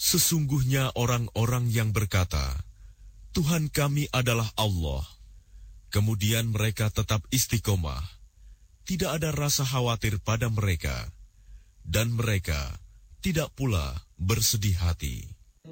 Sesungguhnya orang-orang yang berkata, Tuhan kami adalah Allah. Kemudian mereka tetap istiqomah. Tidak ada rasa khawatir pada mereka. Dan mereka tidak pula bersedih hati.